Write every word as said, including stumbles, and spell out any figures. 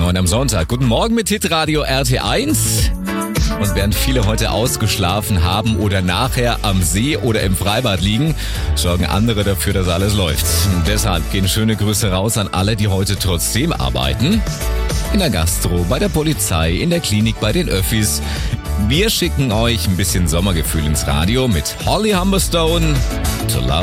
neun am Sonntag. Guten Morgen mit Hitradio R T eins. Und während viele heute ausgeschlafen haben oder nachher am See oder im Freibad liegen, sorgen andere dafür, dass alles läuft. Deshalb gehen schöne Grüße raus an alle, die heute trotzdem arbeiten. In der Gastro, bei der Polizei, in der Klinik, bei den Öffis. Wir schicken euch ein bisschen Sommergefühl ins Radio mit Holly Humberstone. To Love.